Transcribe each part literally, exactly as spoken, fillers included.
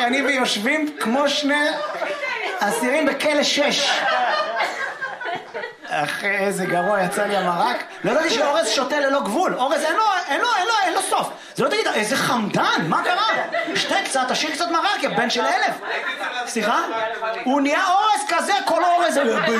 אחי, אני ויושבים כמו שני אסירים בכלא שש. אחי, איזה גרוע יצא לי המרק. לא ידעתי שאורז שותה ללא גבול. אורז אין לו, אין לו, אין לו, אין לו סוף. זה לא תגיד, איזה חמדן, מה קרה? שתה קצת, תשאיר קצת מרק, יא בן של אלף. סליחה? הוא נהיה אורז כזה, כל אורז.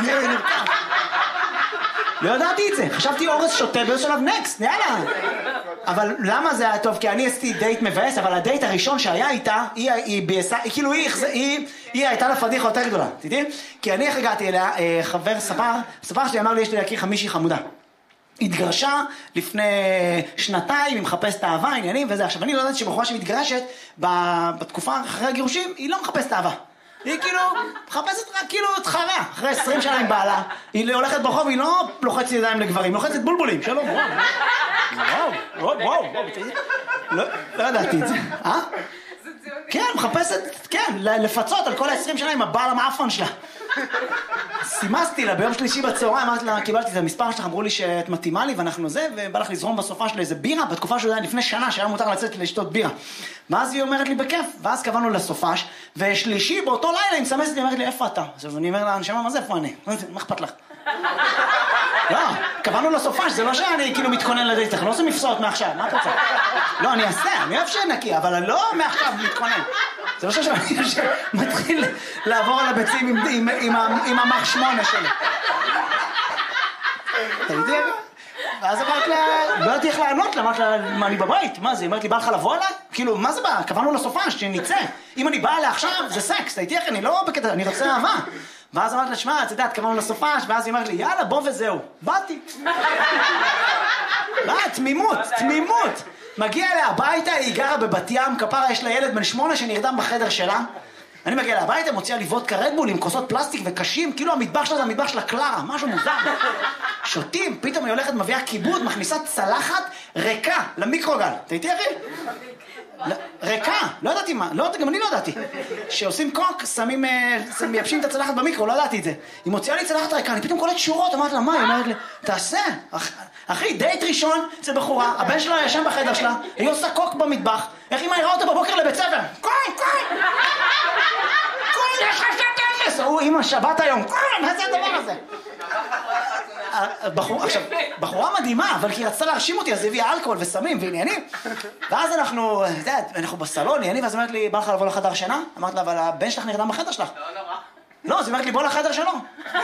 לא ידעתי את זה. חשבתי אורז שותה ויוצא עליו נקסט, יאללה. אבל למה זה היה טוב? כי אני עשיתי דייט מבאס, אבל הדייט הראשון שהיה איתה, היא, היא בייסה, כאילו היא, היא, היא הייתה לה פדיחה יותר גדולה, תדעי? כי אני איך הגעתי אליה, חבר ספר, ספר שלי אמר לי, יש לי להכיר חמישי חמודה. התגרשה לפני שנתיים, היא מחפשת אהבה, עניינים וזה. עכשיו, אני לא יודעת שבחורה שמתגרשת, בתקופה אחרי הגירושים, היא לא מחפשת אהבה. היא כאילו מחפשת רק כאילו את חרה, אחרי עשרים שנה עם בעלה. היא הולכת ברחוב, היא לא לוחצת ידיים לגברים, היא לוחצת בולבולים. שלום, וואו, וואו, וואו, וואו, לא ידעתי את זה. אה? כן, מחפשת, כן, לפצות על כל ה-עשרים שנה עם הבעל המאפון שלה. סימסתי לה ביום שלישי בצהריים, אמרתי לה, קיבלתי את המספר שלך, אמרו לי שאת מתאימה לי ואנחנו זה, ובא לך לזרום בסופה שלה איזה בירה, בתקופה שזה היה לפני שנה, שהיה מותר לצאת לשתות בירה. ואז היא אומרת לי בכיף, ואז קבענו לסופש, ושלישי באותו לילה היא מסמסת לי, אומרת לי, איפה אתה? עכשיו אני אומר לה, נשמה, מה זה, איפה אני? מה אכפת לך? לא, קבענו לסופש, זה לא שאני כאילו מתכונן לדייט, אנחנו לא עושים מפסעות מעכשיו, מה את רוצה? לא, אני אעשה, אני אוהב שנקי, אבל אני לא מעכשיו מתכונן. זה לא שאני מתחיל לעבור על הביצים עם המח שמונה שלי. תגידי, ואז אמרת לה, לא יודעת איך לענות לה, אמרת לה, מה, אני בבית? מה זה? היא אומרת לי, בא לך לבוא אליי? כאילו, מה זה בא? קבענו לסופש, שנצא. אם אני באה אליה עכשיו, זה סקס, תהייתי איך, אני לא בקטע, אני רוצה אהבה. ואז אמרת לה, שמע, את יודעת, קבענו לסופש, ואז היא אומרת לי, יאללה, בוא וזהו. באתי. מה, תמימות, תמימות. מגיע אליה הביתה, היא גרה בבת ים, כפרה, יש לה ילד בן שמונה שנרדם בחדר שלה. אני מגיע אליה הביתה, מוציאה לי וודקה רדבול עם כוסות פלסטיק וקשים, כאילו המטבח שלה זה המטבח של הקלרה, משהו מוזר. שותים, פתאום היא הולכת, מביאה כיבוד, מכניסה צלחת ריקה למיקרוגל. תהייתי אחי? ריקה, לא ידעתי מה, לא, גם אני לא ידעתי. שעושים קוק, שמים, מייבשים את הצלחת במיקרו, לא ידעתי את זה. היא מוציאה לי צלחת ריקה, אני פתאום קולט שורות, אמרת לה, מה? היא אומרת לי, תעשה. אחי, דייט ראשון, זה בחורה, הבן שלה ישן בחדר שלה, היא עושה קוק במטבח, איך אמא יראה אותה בבוקר לבית ספר? קוק, קוק! קוק, יש לך שת אפס! הוא, אמא, שבת היום, קוק, מה זה הדבר הזה? בחורה, עכשיו, בחורה מדהימה, אבל כי היא רצתה להרשים אותי, אז היא הביאה אלכוהול וסמים ועניינים. ואז אנחנו, אתה יודע, אנחנו בסלון, עניינים, ואז אומרת לי, בא לך לבוא לחדר שינה? אמרת לה, אבל הבן שלך נרדם בחדר שלך. לא, נורא. לא, אז היא אומרת לי, בוא לחדר שלו.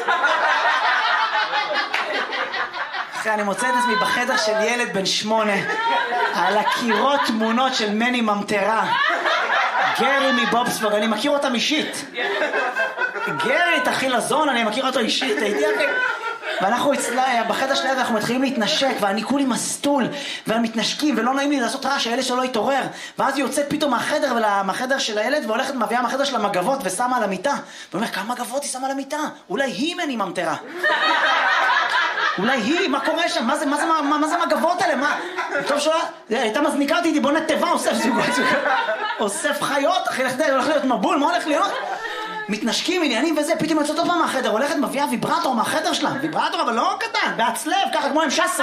אחרי, אני מוצא את עצמי בחדר של ילד בן שמונה, על הקירות תמונות של מני ממטרה. גרי מבובספוג, אני מכיר אותם אישית. גרי, תחיל לזון, אני מכיר אותו אישית, הייתי אחי. ואנחנו אצלה, בחדר שלי אנחנו מתחילים להתנשק, ואני כולי מסטול, והם מתנשקים, ולא נעים לי לעשות רעש, שהילד שלו יתעורר. ואז היא יוצאת פתאום מהחדר, מהחדר של הילד, והולכת מביאה מהחדר של המגבות, ושמה על המיטה. ואומר, כמה מגבות היא שמה על המיטה? אולי היא מני ממטרה. אולי היא, מה קורה שם? מה זה, מה זה, מה, מה זה מגבות האלה? מה? טוב שלה, הייתה מזניקה אותי, הייתי בונה טבע, אוסף זוגות, אוסף חיות, אחי, הולך להיות מבול, מה הולך להיות? מתנשקים, עניינים וזה, פתאום יוצאת עוד פעם מהחדר, הולכת מביאה ויברטור מהחדר שלה, ויברטור אבל לא קטן, בהצלב, ככה כמו עם שסר.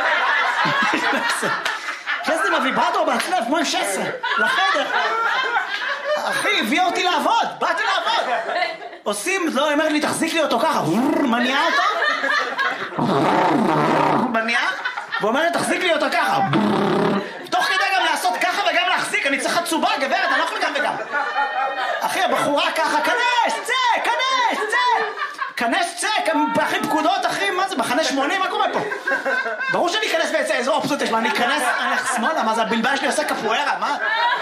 חסתי בוויברטור בהצלב, כמו עם שסר, לחדר. אחי, הביאה אותי לעבוד, באתי לעבוד. עושים, לא, היא אומרת לי, תחזיק לי אותו ככה, מניעה אותו. מניעה, ואומרת, תחזיק לי אותו ככה. תוך כדי גם לעשות ככה וגם להחזיק, אני צריך חצובה, גברת, אני לא יכול גם וגם. אחי, הבחורה ככה, כנס, צא, כנס, צא. כנס, צא, אחי, פקודות, אחי, מה זה, בחנה שמונים, מה קורה פה? ברור שאני אכנס ויצא, איזו אופציות יש, מה, אני אכנס, אני אלך שמאלה, מה זה, הבלבן שלי עושה קפוארה, מה?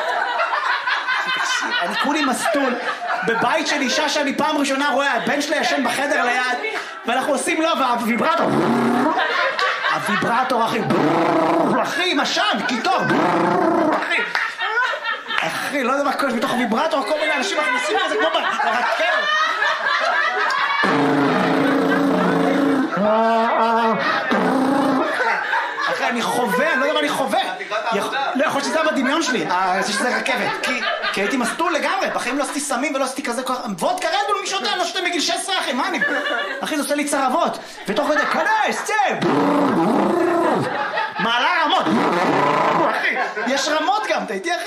אני כולי מסטול, בבית של אישה שאני פעם ראשונה רואה, הבן שלי ישן בחדר ליד, ואנחנו עושים לו, והוויברטור, הוויברטור, אחי, אחי, משן, קיטור, אחי, אחי, לא יודע מה קורה, מתוך הוויברטור, כל מיני אנשים מכניסים לזה כמו ברכר. אחי, אני חווה, אני לא יודע מה אני חווה. לא, יכול שזה היה בדמיון שלי, שזה רכבת, כי הייתי מסטול לגמרי, בחיים לא עשיתי סמים ולא עשיתי כזה כוח, וודקה רדבול מי שותה, אני לא שותה מגיל שש עשרה, אחי, מה אני? אחי, זה עושה לי צרבות, ותוך כדי, כנס, צא! מעלה רמות, אחי, יש רמות גם, תהייתי אחי.